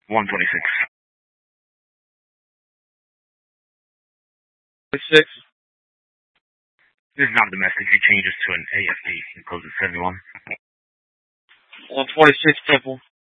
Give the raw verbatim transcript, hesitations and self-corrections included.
one twenty-six. Six. This is not domestic. He changes to an A F D. He closes seventy-one. one twenty-six Temple.